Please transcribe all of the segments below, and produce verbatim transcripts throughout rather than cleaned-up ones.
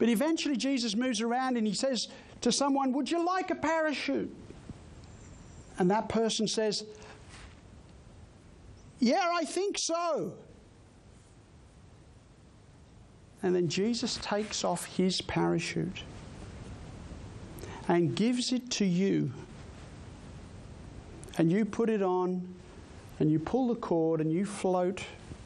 But eventually Jesus moves around and he says to someone, would you like a parachute? And that person says, yeah, I think so. And then Jesus takes off his parachute and gives it to you. And you put it on and you pull the cord and you float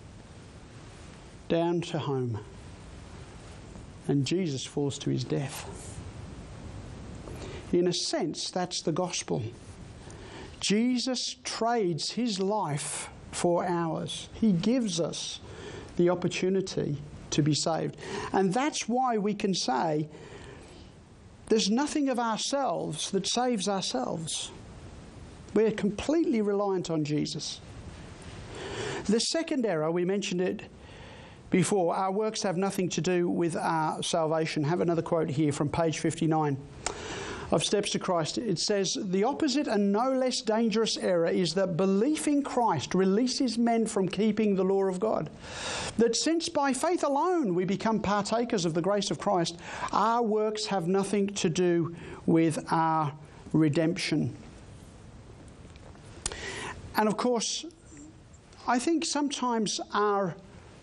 down to home. And Jesus falls to his death. In a sense, that's the gospel. Jesus trades his life for ours. He gives us the opportunity to be saved. And that's why we can say there's nothing of ourselves that saves ourselves. We're completely reliant on Jesus. The second error, we mentioned it before, our works have nothing to do with our salvation. Have another quote here from page fifty-nine of Steps to Christ. It says, the opposite and no less dangerous error is that belief in Christ releases men from keeping the law of God. That since by faith alone we become partakers of the grace of Christ, our works have nothing to do with our redemption. And of course, I think sometimes our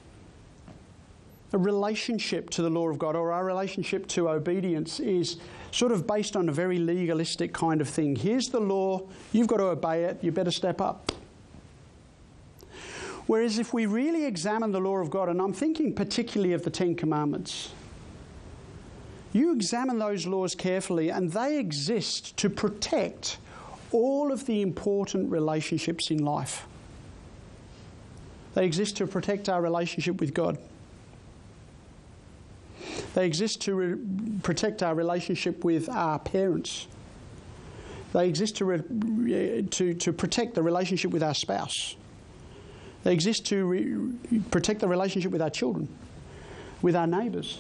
relationship to the law of God, or our relationship to obedience, is sort of based on a very legalistic kind of thing. Here's the law, you've got to obey it, you better step up. Whereas if we really examine the law of God, and I'm thinking particularly of the Ten Commandments, you examine those laws carefully and they exist to protect all of the important relationships in life. They exist to protect our relationship with God. They exist to re- protect our relationship with our parents. They exist to, re- to, to protect the relationship with our spouse. They exist to re- protect the relationship with our children, with our neighbours.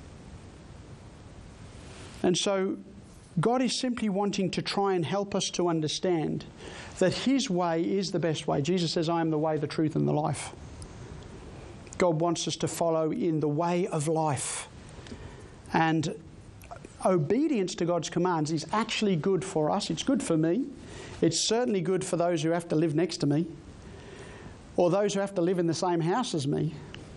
And so God is simply wanting to try and help us to understand that his way is the best way. Jesus says, I am the way, the truth and the life. God wants us to follow in the way of life. And obedience to God's commands is actually good for us. It's good for me. It's certainly good for those who have to live next to me, or those who have to live in the same house as me.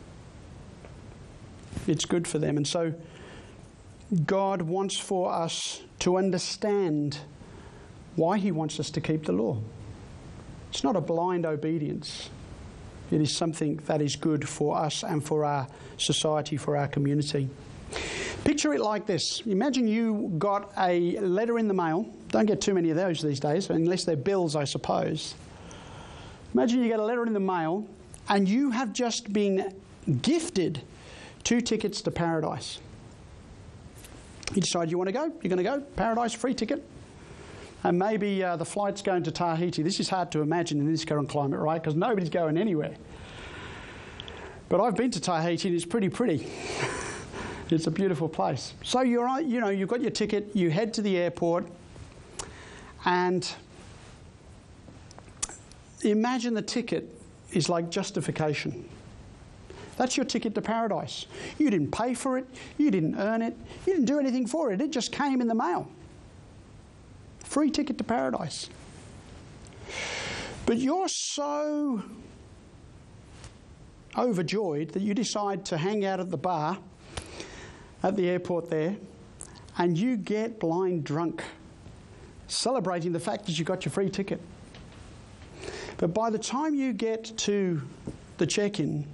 It's good for them. And so God wants for us to understand why he wants us to keep the law. It's not a blind obedience. It is something that is good for us and for our society, for our community. Picture it like this. Imagine you got a letter in the mail. Don't get too many of those these days, unless they're bills, I suppose. Imagine you get a letter in the mail and you have just been gifted two tickets to paradise. You decide you want to go. You're going to go. Paradise, free ticket. And maybe uh, the flight's going to Tahiti. This is hard to imagine in this current climate, right? Because nobody's going anywhere. But I've been to Tahiti and it's pretty pretty. It's a beautiful place. So you're, you know, you've got your ticket, you head to the airport, and imagine the ticket is like justification. That's your ticket to paradise. You didn't pay for it, you didn't earn it, you didn't do anything for it. It just came in the mail. Free ticket to paradise. But you're so overjoyed that you decide to hang out at the bar at the airport there, and you get blind drunk, celebrating the fact that you got your free ticket. But by the time you get to the check-in,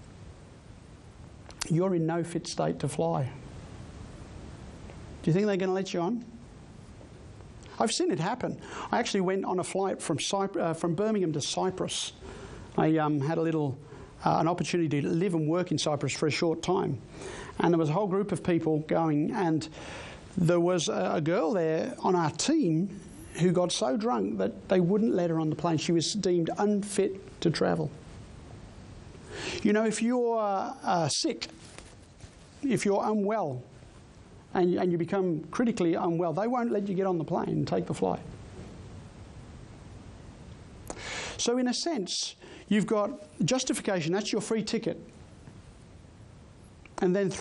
you're in no fit state to fly. Do you think they're going to let you on? I've seen it happen. I actually went on a flight from Cypr- uh, from Birmingham to Cyprus. I um, had a little uh, an opportunity to live and work in Cyprus for a short time. And there was a whole group of people going, and there was a, a girl there on our team who got so drunk that they wouldn't let her on the plane. She was deemed unfit to travel. You know, if you're uh, sick, if you're unwell, and, and you become critically unwell, they won't let you get on the plane and take the flight. So in a sense, you've got justification, that's your free ticket. And then